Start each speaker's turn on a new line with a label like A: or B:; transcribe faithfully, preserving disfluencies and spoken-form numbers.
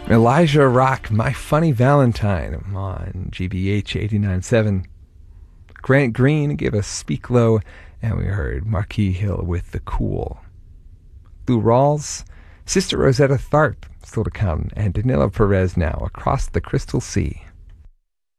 A: Elijah Rock, My Funny Valentine on G B H eighty-nine point seven. Grant Green gave us Speak Low, and we heard Marquis Hill with The Cool. Lou Rawls, Sister Rosetta Tharpe, still to come, and Danilo Perez now, Across the Crystal Sea.